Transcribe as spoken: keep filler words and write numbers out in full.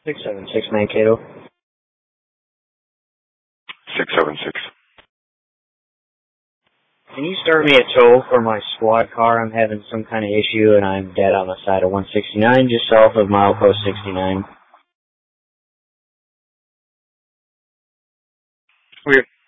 six seven six Mankato. six seven six. Can you start me a tow for my squad car? I'm having some kind of issue, and I'm dead on the side of one sixty-nine, just south of milepost sixty-nine. Okay.